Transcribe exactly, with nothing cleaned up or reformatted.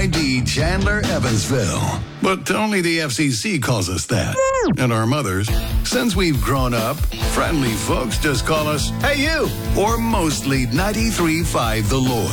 I D Chandler, Evansville. But only the F C C calls us that. And our mothers, since we've grown up, friendly folks just call us, "Hey, you!" Or mostly ninety-three point five The Lord.